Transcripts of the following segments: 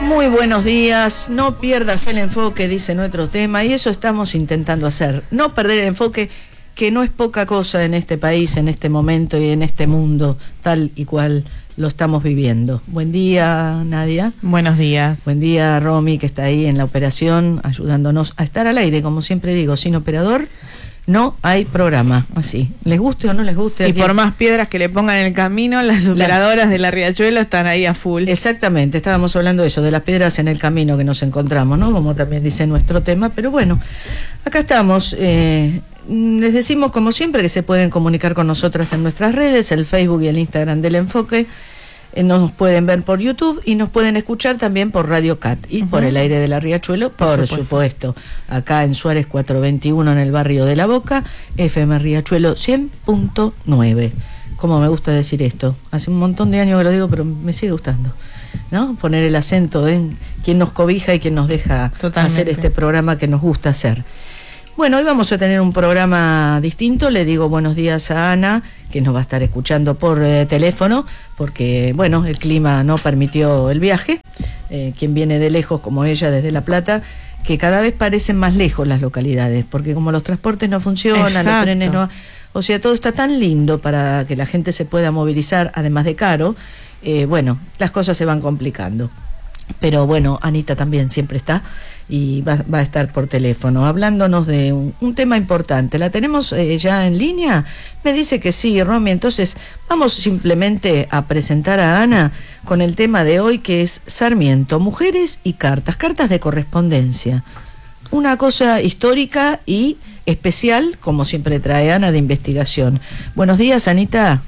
Muy buenos días, no pierdas el enfoque, dice nuestro tema, y eso estamos intentando hacer, no perder el enfoque, que no es poca cosa en este país, en este momento y en este mundo, tal y cual lo estamos viviendo. Buen día, Nadia. Buenos días. Buen día, Romy, que está ahí en la operación, ayudándonos a estar al aire, como siempre digo, sin operador no hay programa, así, les guste o no les guste. Y por más piedras que le pongan en el camino, las operadoras de la Riachuelo están ahí a full. Exactamente, estábamos hablando de eso, de las piedras en el camino que nos encontramos, ¿no? Como también dice nuestro tema, pero bueno, acá estamos. Les decimos, como siempre, que se pueden comunicar con nosotras en nuestras redes, el Facebook y el Instagram del Enfoque. Nos pueden ver por YouTube y nos pueden escuchar también por Radio Cat y por el aire de la Riachuelo, por supuesto. Acá en Suárez 421, en el barrio de La Boca, FM Riachuelo 100.9. Como me gusta decir esto. Hace un montón de años que lo digo, pero me sigue gustando, ¿no? Poner el acento en quien nos cobija y quien nos deja hacer este programa que nos gusta hacer. Bueno, hoy vamos a tener un programa distinto. Le digo buenos días a Ana, que nos va a estar escuchando por teléfono, porque, bueno, el clima no permitió el viaje. Quien viene de lejos, como ella, desde La Plata, que cada vez parecen más lejos las localidades, porque como los transportes no funcionan, Exacto. Los trenes no... O sea, todo está tan lindo para que la gente se pueda movilizar, además de caro. Bueno, las cosas se van complicando. Pero bueno, Anita también siempre está y va a estar por teléfono hablándonos de un tema importante. ¿La tenemos ya en línea? Me dice que sí, Romy. Entonces vamos simplemente a presentar a Ana con el tema de hoy, que es Sarmiento, mujeres y cartas de correspondencia. Una cosa histórica y especial, como siempre trae Ana, de investigación. Buenos días, Anita.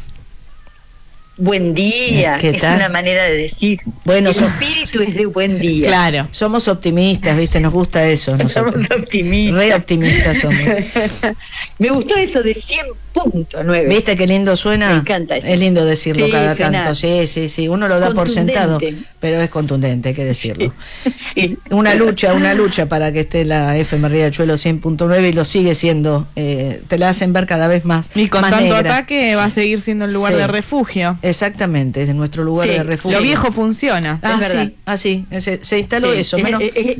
Buen día, ¿Qué tal? Es una manera de decir. Bueno, el espíritu es de buen día. Claro. Somos optimistas, ¿viste? Nos gusta eso. Somos optimistas. Re optimistas somos. Me gustó eso de 100.9. ¿Viste qué lindo suena? Me encanta eso. Es lindo decirlo Sí, cada suena tanto. Sí. Uno lo da por sentado, pero es contundente, hay que decirlo. Sí. Una lucha para que esté la FM Riachuelo 100.9 y lo sigue siendo. Te la hacen ver cada vez más. Y con más tanto negra. ataque va a seguir siendo el lugar de refugio. Exactamente, es nuestro lugar de refugio. Lo viejo funciona. Ah, sí, así. Se instaló eso. Menos...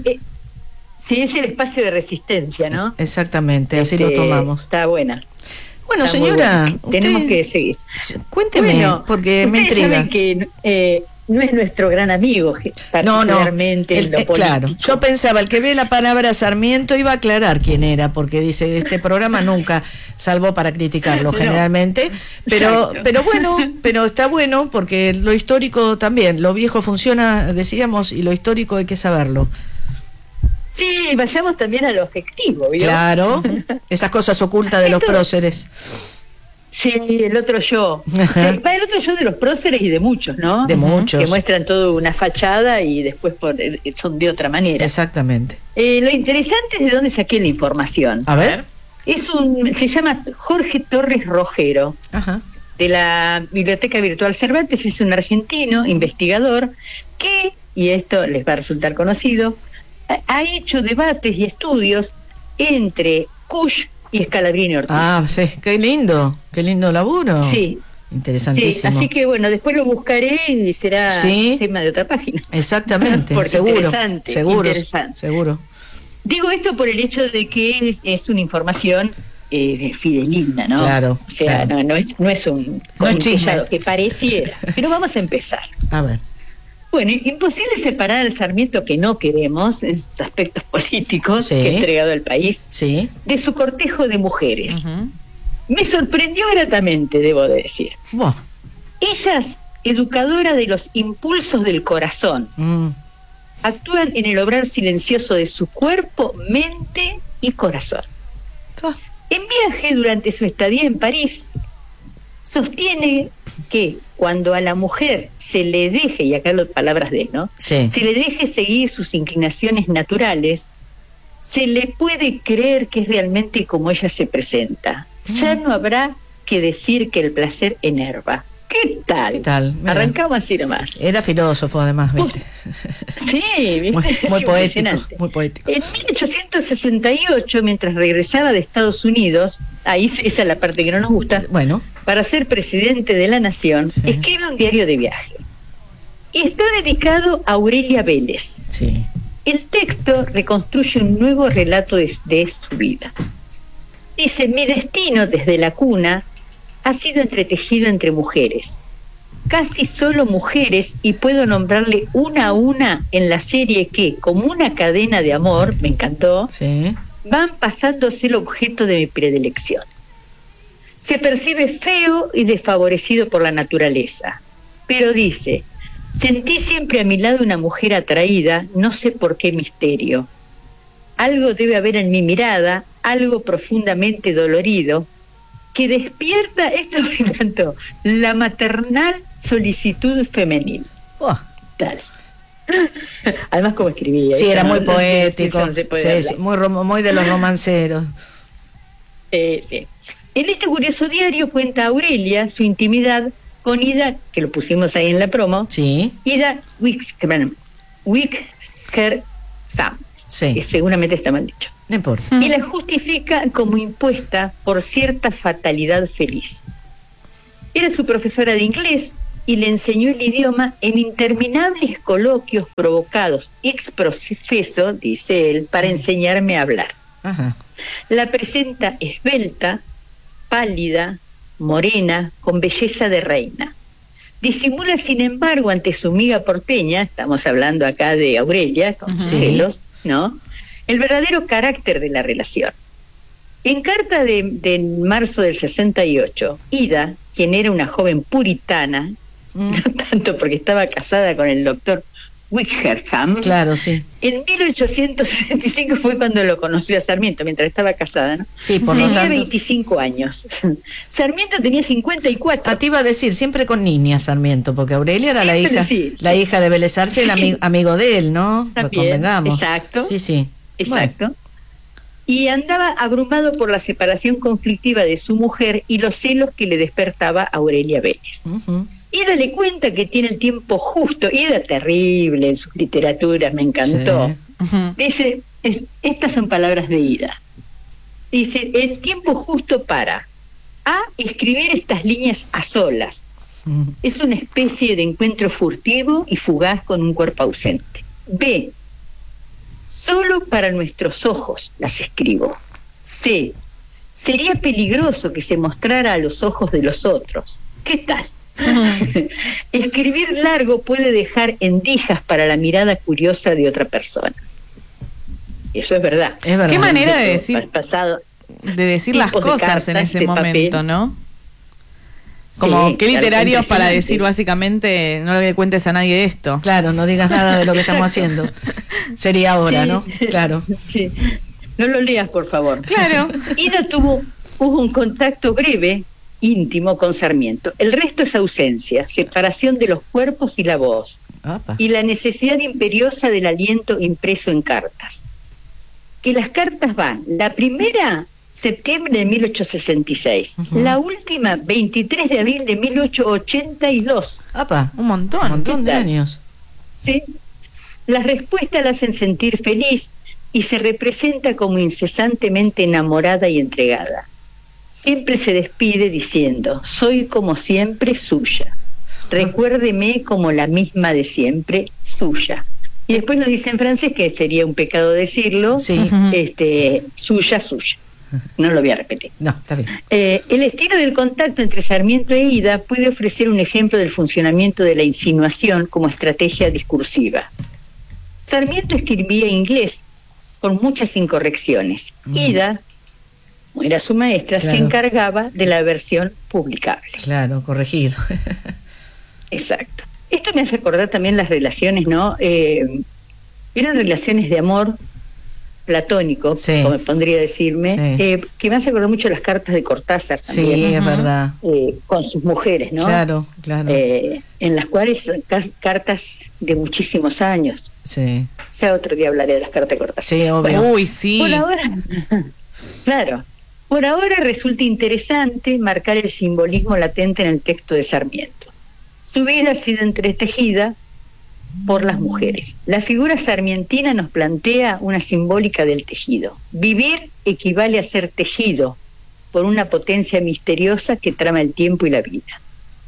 Sí, es el espacio de resistencia, ¿no? Exactamente, así lo tomamos. Está buena. Bueno, Está señora, buena. Tenemos que seguir. Cuénteme, porque me intriga. Saben que no es nuestro gran amigo, particularmente en lo político. Claro, yo pensaba, el que ve la palabra Sarmiento iba a aclarar quién era, porque dice, este programa nunca, salvo para criticarlo generalmente, pero bueno, pero está bueno, porque lo histórico también, lo viejo funciona, decíamos, y lo histórico hay que saberlo. Sí, vayamos también a lo afectivo, ¿vio? Claro, esas cosas ocultas de los próceres. Sí, el otro yo. El otro yo de los próceres y de muchos, ¿no? De muchos. Que muestran toda una fachada y después son de otra manera. Exactamente. Lo interesante es de dónde saqué la información. A ver. Se llama Jorge Torres Rogero. Ajá. De la Biblioteca Virtual Cervantes. Es un argentino, investigador, que, y esto les va a resultar conocido, ha hecho debates y estudios entre Kusch y Scalabrini Ortiz. Ah, sí, qué lindo laburo. Sí. Interesantísimo. Sí, así que bueno, después lo buscaré y será tema de otra página. Exactamente, seguro. Digo esto por el hecho de que es una información fidedigna, ¿no? Claro. O sea, claro. No es un collado que pareciera. Pero vamos a empezar. A ver. Bueno, imposible separar al Sarmiento que no queremos, en sus aspectos políticos que ha entregado al país, de su cortejo de mujeres. Me sorprendió gratamente, debo de decir. Wow. Ellas, educadoras de los impulsos del corazón, actúan en el obrar silencioso de su cuerpo, mente y corazón. En viaje durante su estadía en París, sostiene que cuando a la mujer se le deje, y acá las palabras de él, ¿no? Se le deje seguir sus inclinaciones naturales, se le puede creer que es realmente como ella se presenta. Ya no habrá que decir que el placer enerva. ¿Qué tal? Mira, arrancamos así nomás. Era filósofo además, ¿viste? Sí, ¿viste? Muy poético. En 1868, mientras regresaba de Estados Unidos, ahí esa es la parte que no nos gusta, para ser presidente de la nación, escribe un diario de viaje. Y está dedicado a Aurelia Vélez. Sí. El texto reconstruye un nuevo relato de su vida. Dice: mi destino desde la cuna ha sido entretejido entre mujeres, casi solo mujeres, y puedo nombrarle una a una en la serie que, como una cadena de amor, me encantó, Sí. van pasándose el objeto de mi predilección. Se percibe feo y desfavorecido por la naturaleza, pero dice: sentí siempre a mi lado una mujer atraída, no sé por qué misterio. Algo debe haber en mi mirada, algo profundamente dolorido, que despierta, esto me encantó, la maternal solicitud femenil. Oh. Tal. Además, como escribía. Sí, eso era muy no poético, se puede sí, hablar. muy de los romanceros. Sí. En este curioso diario cuenta Aurelia su intimidad con Ida, que lo pusimos ahí en la promo, Sí, Ida Wickersam, sí, que seguramente está mal dicho, no importa. y la justifica como impuesta por cierta fatalidad feliz. Era su profesora de inglés y le enseñó el idioma en interminables coloquios provocados ex profeso, dice él, para enseñarme a hablar. Ajá. La presenta esbelta, pálida, morena, con belleza de reina. Disimula, sin embargo, ante su amiga porteña, estamos hablando acá de Aurelia, con Sí. celos, ¿no?, el verdadero carácter de la relación. En carta de marzo del 68, Ida, quien era una joven puritana, no tanto porque estaba casada con el doctor Wickersham, Claro, sí. en 1865 fue cuando lo conoció a Sarmiento, mientras estaba casada, ¿no? Sí, por lo Tenía tanto. 25 años. Sarmiento tenía 54. Ah, te iba a decir, siempre con niña Sarmiento, porque Aurelia era Siempre, la sí. hija de Vélez Arfiel, Sí. amigo de él, ¿no? También, Convengamos. exacto. Sí, sí. Exacto. Y andaba abrumado por la separación conflictiva de su mujer y los celos que le despertaba Aurelia Vélez. Bueno. Ujú. Ida le cuenta que tiene el tiempo justo. Ida terrible en sus literaturas, me encantó. Sí. Dice, estas son palabras de Ida. Dice: el tiempo justo para A, escribir estas líneas a solas. Es una especie de encuentro furtivo y fugaz con un cuerpo ausente. B, solo para nuestros ojos las escribo. C, sería peligroso que se mostrara a los ojos de los otros. ¿Qué tal? Escribir largo puede dejar endijas para la mirada curiosa de otra persona. Eso es verdad. Es verdad. Qué manera de decir, Pasado, de decir las tipos de cosas en cartas ese de momento, papel. ¿no? Como Sí, qué claro, literarios para impresionante. decir básicamente: no le cuentes a nadie esto. Claro, no digas nada de lo que estamos haciendo. Sería ahora, Sí. ¿no? Claro. Sí. No lo leas, por favor. Claro. Ida hubo un contacto breve, íntimo, con Sarmiento. El resto es ausencia, separación de los cuerpos y la voz, Apa. y la necesidad imperiosa del aliento impreso en cartas. Que las cartas van, la primera, septiembre de 1866, la última, 23 de abril de 1882. Apa. Un montón. Un montón de ¿Qué tal? años. ¿Sí? Las respuestas la hacen sentir feliz y se representa como incesantemente enamorada y entregada. Siempre se despide diciendo: soy como siempre suya. Recuérdeme como la misma de siempre, suya. Y después lo dice en francés, que sería un pecado decirlo, Sí. suya, suya. No lo voy a repetir. No, está bien. El estilo del contacto entre Sarmiento e Ida puede ofrecer un ejemplo del funcionamiento de la insinuación como estrategia discursiva. Sarmiento escribía inglés con muchas incorrecciones. Ida, como era su maestra, se Claro. encargaba de la versión publicable. Claro, corregir. Exacto. Esto me hace acordar también las relaciones, ¿no? Eran relaciones de amor platónico, Sí. como podría decirme, Sí. que me hace acordar mucho las cartas de Cortázar también. Sí, es verdad. Con sus mujeres, ¿no? Claro, claro. En las cuales cartas de muchísimos años. Sí. Ya otro día hablaré de las cartas de Cortázar. Sí, obvio. Uy, sí. Por ahora, claro, por ahora resulta interesante marcar el simbolismo latente en el texto de Sarmiento. Su vida ha sido entretejida por las mujeres. La figura sarmientina nos plantea una simbólica del tejido. Vivir equivale a ser tejido por una potencia misteriosa que trama el tiempo y la vida.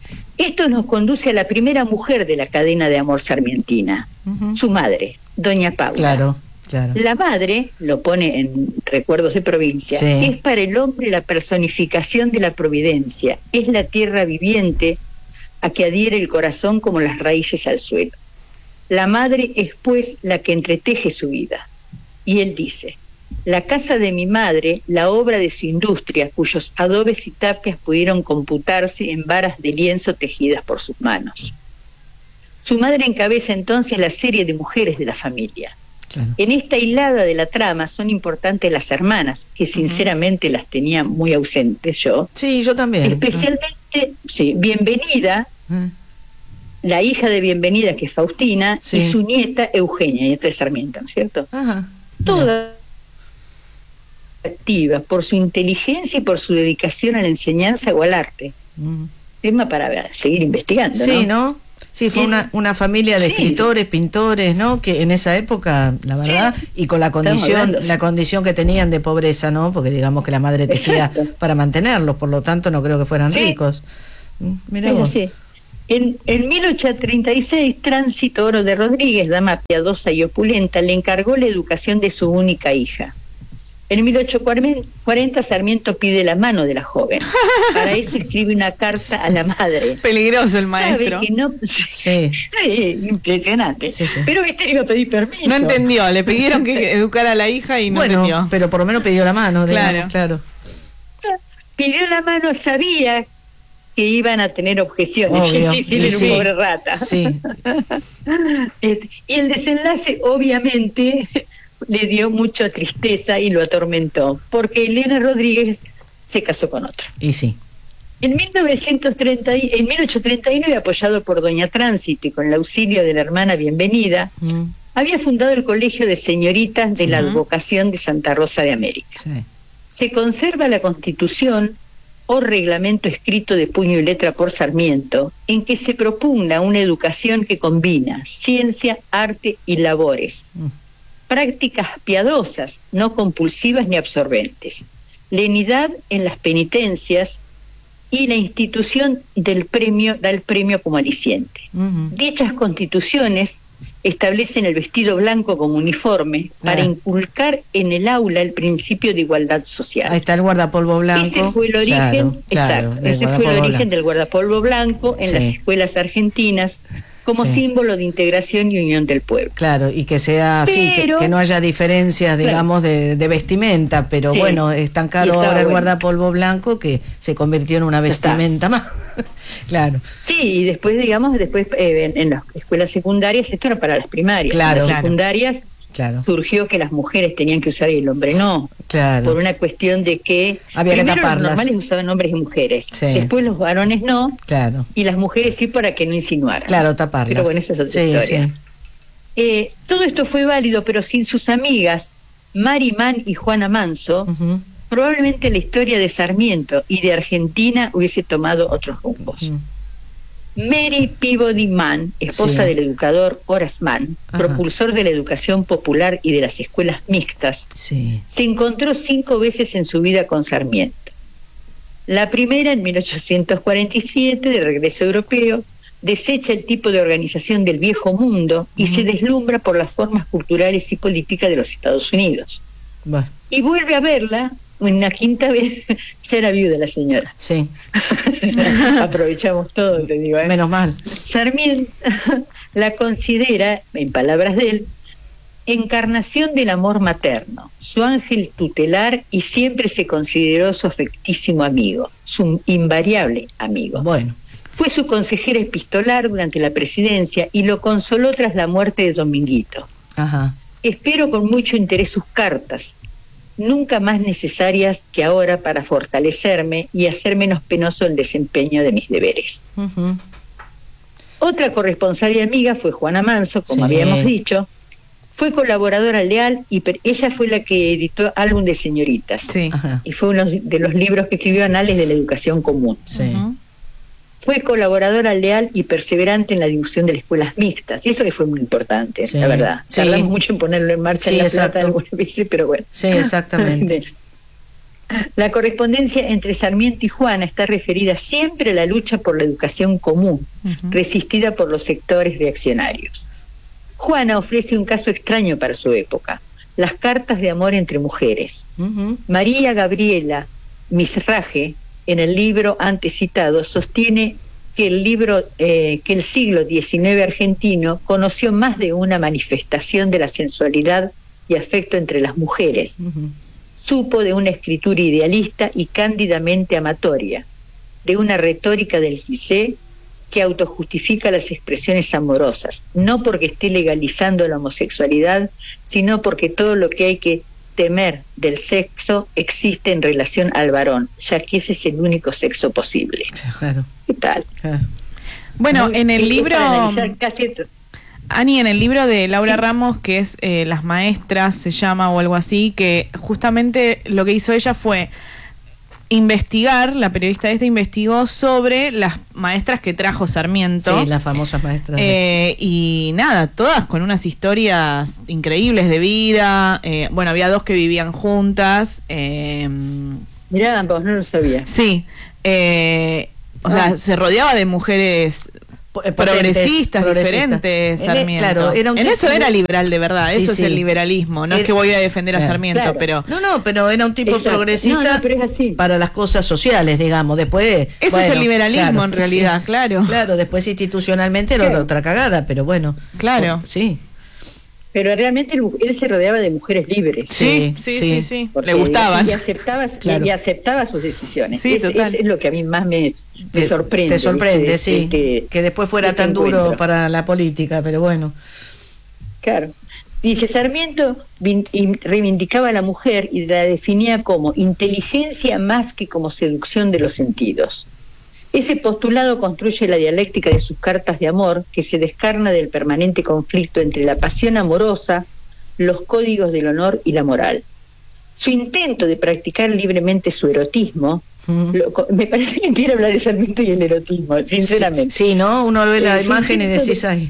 Esto nos conduce a la primera mujer de la cadena de amor sarmientina, su madre, doña Paula. Claro, claro. La madre, lo pone en Recuerdos de Provincia, Sí. es para el hombre la personificación de la providencia, es la tierra viviente a que adhiere el corazón como las raíces al suelo. La madre es pues la que entreteje su vida. Y él dice: la casa de mi madre, la obra de su industria, cuyos adobes y tapias pudieron computarse en varas de lienzo tejidas por sus manos. Su madre encabeza entonces la serie de mujeres de la familia. Claro. En esta hilada de la trama son importantes las hermanas, que sinceramente las tenía muy ausentes yo. Sí, yo también. Especialmente, sí, Bienvenida, la hija de Bienvenida, que es Faustina, Sí. y su nieta Eugenia, nieta de Sarmiento, ¿no es cierto? Ajá. Todas activas por su inteligencia y por su dedicación a la enseñanza o al arte. Tema para seguir investigando, Sí, ¿no? ¿no? Sí, fue Es- una familia de sí. escritores, pintores, ¿no? Que en esa época, la Sí. verdad, y con Estamos hablando. la condición que tenían de pobreza, ¿no? Porque digamos que la madre tejía Exacto. para mantenerlos, por lo tanto no creo que fueran Sí. ricos. Mirá Es vos. así. En 1836, Tránsito Oro de Rodríguez, dama piadosa y opulenta, le encargó la educación de su única hija. En 1840, Sarmiento pide la mano de la joven. Para eso escribe una carta a la madre. Peligroso el Sabe maestro. que no... Sí. Impresionante. Sí, sí. Pero este iba a pedir permiso. No entendió, le pidieron que educara a la hija y no Bueno, entendió. pero por lo menos pidió la mano, digamos, Claro. claro. Pidió la mano, sabía que iban a tener objeciones. Obvio. Sí, él era Sí. un pobre rata. Sí, Y el desenlace, obviamente, le dio mucha tristeza y lo atormentó, porque Elena Rodríguez se casó con otro. y sí. En 1839, apoyado por Doña Tránsito y con el auxilio de la hermana Bienvenida, había fundado el Colegio de Señoritas de la Advocación de Santa Rosa de América. Sí. Se conserva la Constitución o reglamento escrito de puño y letra por Sarmiento, en que se propugna una educación que combina ciencia, arte y labores, prácticas piadosas, no compulsivas ni absorbentes, lenidad en las penitencias y la institución del premio, da el premio como aliciente. Dichas constituciones establecen el vestido blanco como uniforme para inculcar en el aula el principio de igualdad social. Ahí está el guardapolvo blanco. Ese fue el origen, Claro, claro, exacto, del ese fue el guardapolvo origen del guardapolvo blanco en Sí. las escuelas argentinas como Sí. símbolo de integración y unión del pueblo. Claro, y que sea así, Pero- que no haya diferencias, digamos, de vestimenta, pero Sí. bueno, es tan Y caro estaba ahora el bueno. guardapolvo blanco que se convirtió en una Ya está. vestimenta más. Claro, Sí, y después, digamos, en las escuelas secundarias, esto era para las primarias. Claro. En las Claro. secundarias claro, surgió que las mujeres tenían que usar y el hombre no, por claro. una cuestión de que Había que primero los taparlas. normales usaban hombres y mujeres, Sí. después los varones no, Claro, y las mujeres sí para que no insinuaran. claro, taparlas. Pero bueno, esa es otra Sí, historia. sí. Todo esto fue válido, pero sin sus amigas Mari Mann y Juana Manso, Ujú, probablemente la historia de Sarmiento y de Argentina hubiese tomado otros rumbos. ujú. Mary Peabody Mann, esposa Sí. del educador Horace Mann, Ajá. propulsor de la educación popular y de las escuelas mixtas, Sí, se encontró 5 veces en su vida con Sarmiento. La primera en 1847, de regreso europeo, desecha el tipo de organización del viejo mundo y se deslumbra por las formas culturales y políticas de los Estados Unidos. bueno, Y vuelve a verla una quinta vez, ya era viuda la señora. sí, Aprovechamos todo, te digo, ¿eh? menos mal. Sarmiento la considera, en palabras de él, encarnación del amor materno, su ángel tutelar, y siempre se consideró su afectísimo amigo, su invariable amigo. Bueno, Fue su consejera epistolar durante la presidencia y lo consoló tras la muerte de Dominguito. ajá, Espero con mucho interés sus cartas, nunca más necesarias que ahora para fortalecerme y hacer menos penoso el desempeño de mis deberes. ujú, Otra corresponsal y amiga fue Juana Manso, como Sí. habíamos dicho. Fue colaboradora leal y ella fue la que editó Álbum de Señoritas. Sí. ajá, Y fue uno de los libros que escribió Anales de la Educación Común. sí. Ujú. Fue colaboradora leal y perseverante en la difusión de las escuelas mixtas. Y eso que fue muy importante, Sí, la verdad. sí. Tardamos mucho en ponerlo en marcha Sí, en La exacto. Plata algunas veces, pero bueno. Sí, exactamente. La correspondencia entre Sarmiento y Juana está referida siempre a la lucha por la educación común, resistida por los sectores reaccionarios. Juana ofrece un caso extraño para su época: las cartas de amor entre mujeres. María Gabriela Misraje, en el libro antes citado, sostiene que el siglo XIX argentino conoció más de una manifestación de la sensualidad y afecto entre las mujeres. Supo de una escritura idealista y cándidamente amatoria, de una retórica del cliché que autojustifica las expresiones amorosas, no porque esté legalizando la homosexualidad, sino porque todo lo que hay que temer del sexo existe en relación al varón, ya que ese es el único sexo posible. Claro. ¿Qué tal? Claro. Bueno, en el libro... Casi Ani, en el libro de Laura Ramos, que es Las Maestras, se llama, o algo así, que justamente lo que hizo ella fue investigar, la periodista esta investigó sobre las maestras que trajo Sarmiento. Sí, las famosas maestras. Y nada, todas con unas historias increíbles de vida. Bueno, había dos que vivían juntas. Mirá, vos no lo sabía. Sí. O sea, se rodeaba de mujeres progresistas, diferentes, Sarmiento. Claro, en eso era liberal de verdad, sí, eso es el liberalismo, no es que voy a defender a Sarmiento, pero... No, pero era un tipo progresista pero es así. para las cosas sociales, digamos, después... Eso es el liberalismo en realidad, claro. Claro, después institucionalmente era otra cagada, pero bueno. Claro. Sí. Pero realmente él se rodeaba de mujeres libres. Sí. Le gustaban. Y aceptaba sus decisiones. Sí, es lo que a mí más me sorprende. Te sorprende, sí. Que después fuera tan duro para la política, pero bueno. Claro. Dice, Sarmiento reivindicaba a la mujer y la definía como inteligencia más que como seducción de los sentidos. Ese postulado construye la dialéctica de sus cartas de amor, que se descarna del permanente conflicto entre la pasión amorosa, los códigos del honor y la moral. Su intento de practicar libremente su erotismo, me parece que quiere hablar de Sarmiento y el erotismo, sinceramente. Sí, ¿no? Uno ve la imagen y decís, ay...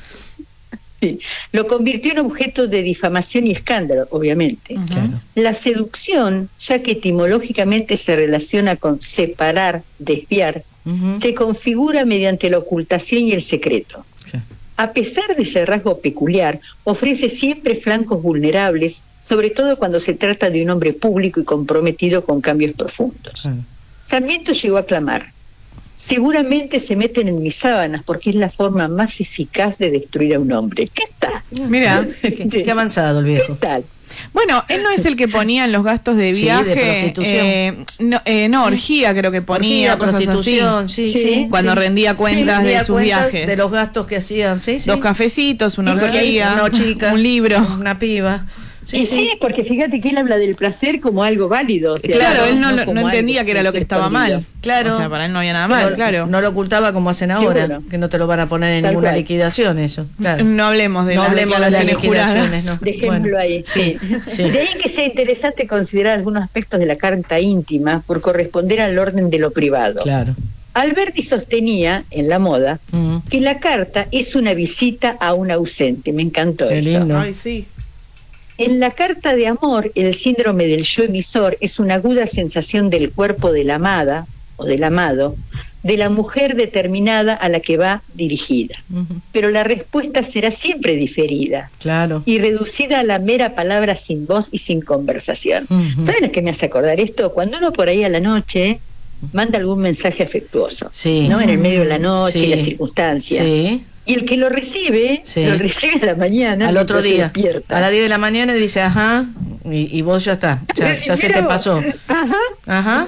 Sí. Lo convirtió en objeto de difamación y escándalo, obviamente. Claro. La seducción, ya que etimológicamente se relaciona con separar, desviar, se configura mediante la ocultación y el secreto. Sí. A pesar de ese rasgo peculiar, ofrece siempre flancos vulnerables, sobre todo cuando se trata de un hombre público y comprometido con cambios profundos. Claro. Sarmiento llegó a clamar: seguramente se meten en mis sábanas porque es la forma más eficaz de destruir a un hombre. ¿Qué tal? Mira, qué avanzado el viejo. ¿Qué tal? Bueno, él no es el que ponía en los gastos de viaje. Sí, de prostitución. No, orgía creo que ponía, orgía, prostitución, así. Sí. Cuando rendía cuentas de sus viajes. De los gastos que hacían, sí. 2 cafecitos, una orgía, una chica, un libro, una piba. Sí, porque fíjate que él habla del placer como algo válido. O sea, claro, él no entendía que era lo que estaba mal. Claro. O sea, para él no había nada mal, claro. No lo ocultaba como hacen ahora, seguro. Que no te lo van a poner en ninguna liquidación eso. Claro. No hablemos de las liquidaciones, no. Dejémoslo ahí. Sí. De ahí que sea interesante considerar algunos aspectos de la carta íntima por corresponder al orden de lo privado. Claro. Alberti sostenía, en La Moda, que la carta es una visita a un ausente. Me encantó Qué eso. Lindo. Ay, sí. En la carta de amor, el síndrome del yo emisor es una aguda sensación del cuerpo de la amada o del amado, de la mujer determinada a la que va dirigida. Pero la respuesta será siempre diferida. Claro. Y reducida a la mera palabra sin voz y sin conversación. ¿Saben a qué me hace acordar esto? Cuando uno por ahí a la noche manda algún mensaje afectuoso, ¿no? En el medio de la noche y las circunstancias. Sí. Y el que lo recibe a la mañana. Al otro día. Despierta. A las 10 de la mañana dice, ajá, y vos ya está. Ya se te pasó. Ajá.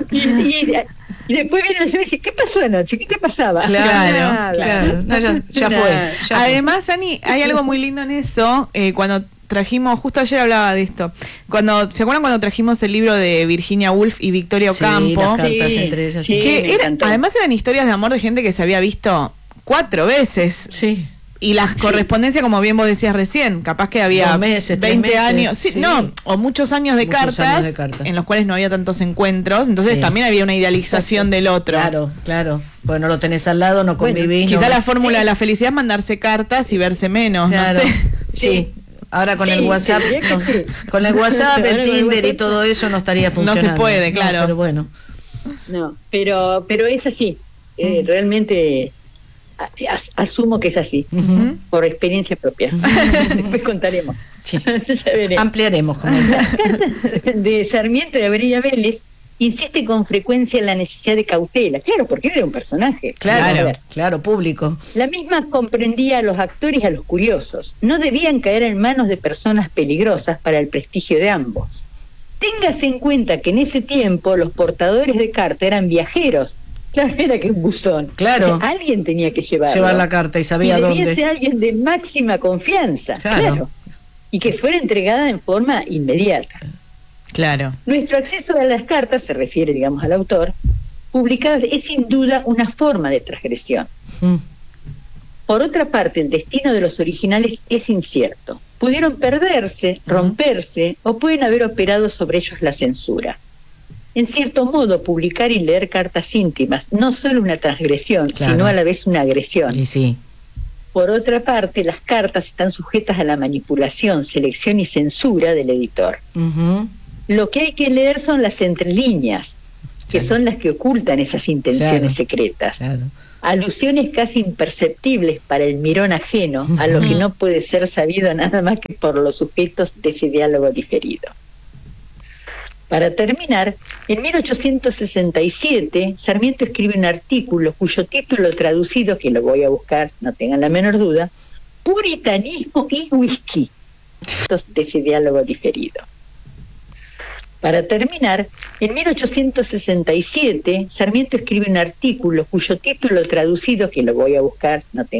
Y después viene el señor y dice, ¿qué pasó anoche? ¿Qué te pasaba? Claro. No, ya fue. Además, Ani, hay algo muy lindo en eso. Cuando trajimos, justo ayer hablaba de esto, ¿se acuerdan cuando trajimos el libro de Virginia Woolf y Victoria Ocampo? Las cartas entre ellas. Además eran historias de amor de gente que se había visto 4 veces. Sí. Y las correspondencias, como bien vos decías recién, capaz que había 2 meses, 20 meses, años, o muchos años de cartas en los cuales no había tantos encuentros, entonces también había una idealización del otro. Claro. Pues no lo tenés al lado, no convivís. Quizá la fórmula de la felicidad es mandarse cartas y verse menos, no sé. Sí. Ahora con el WhatsApp, con el WhatsApp, el Tinder y todo eso no estaría funcionando. No se puede, claro. No, pero bueno. No, pero es así. Realmente asumo que es así, por experiencia propia. Después contaremos. Sí. Ampliaremos. Las cartas de Sarmiento y Abril Vélez insiste con frecuencia en la necesidad de cautela. Claro, porque él era un personaje. Claro, público. La misma comprendía a los actores y a los curiosos. No debían caer en manos de personas peligrosas para el prestigio de ambos. Téngase en cuenta que en ese tiempo los portadores de carta eran viajeros. Claro, era que un buzón. Claro. O sea, alguien tenía que llevar la carta y sabía dónde. Debía ser alguien de máxima confianza. Claro. Y que fuera entregada en forma inmediata. Claro. Nuestro acceso a las cartas, se refiere, digamos, al autor, publicadas, es sin duda una forma de transgresión. Por otra parte, el destino de los originales es incierto. Pudieron perderse, romperse, o pueden haber operado sobre ellos la censura. En cierto modo, publicar y leer cartas íntimas no solo una transgresión, sino a la vez una agresión. Y sí. Por otra parte, las cartas están sujetas a la manipulación, selección y censura del editor. Lo que hay que leer son las entrelíneas, que son las que ocultan esas intenciones secretas. Alusiones casi imperceptibles para el mirón ajeno, a lo que no puede ser sabido nada más que por los sujetos de ese diálogo diferido. Para terminar, en 1867, Sarmiento escribe un artículo cuyo título traducido, que lo voy a buscar, no tengan la menor duda, Puritanismo y Whisky, de ese diálogo diferido. Para terminar, en 1867, Sarmiento escribe un artículo cuyo título traducido, que lo voy a buscar, no tengo